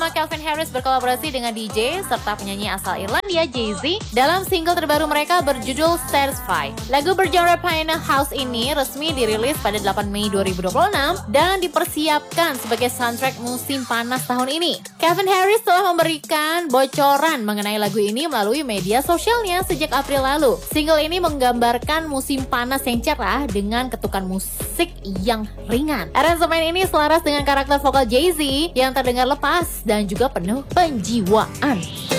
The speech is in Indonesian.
bernama Calvin Harris berkolaborasi dengan DJ serta penyanyi asal Irlandia Jay-Z dalam single terbaru mereka berjudul Satisfied. Lagu bergenre Piano House ini resmi dirilis pada 8 Mei 2026 dan dipersiapkan sebagai soundtrack musim panas tahun ini. Calvin Harris telah memberikan bocoran mengenai lagu ini melalui media sosialnya sejak April lalu. Single ini menggambarkan musim panas yang cerah dengan ketukan musik yang ringan. Aransemen ini selaras dengan karakter vokal Jay-Z yang terdengar lepas dan juga penuh penjiwaan.